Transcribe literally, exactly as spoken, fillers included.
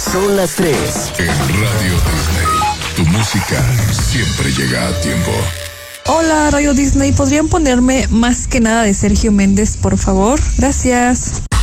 Son las tres. En Radio Disney, tu música siempre llega a tiempo. Hola, Radio Disney, ¿podrían ponerme Más que nada de Sergio Méndez, por favor? Gracias.